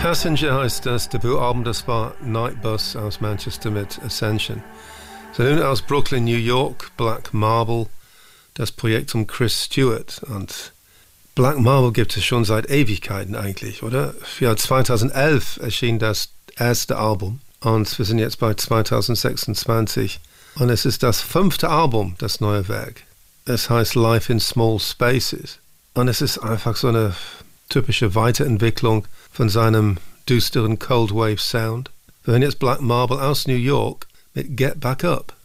Passenger heißt das Debütalbum, das war Nightbus aus Manchester mit Ascension. So, nun aus Brooklyn, New York, Black Marble, das Projekt um Chris Stewart. Und Black Marble gibt es schon seit Ewigkeiten eigentlich, oder? Ja, 2011 erschien das erste Album und wir sind jetzt bei 2026 und es ist das 5. Album, das neue Werk. Es heißt Life in Small Spaces und es ist einfach so eine typische Weiterentwicklung von seinem düsteren Cold Wave Sound. Wir hören jetzt Black Marble aus New York mit Get Back Up.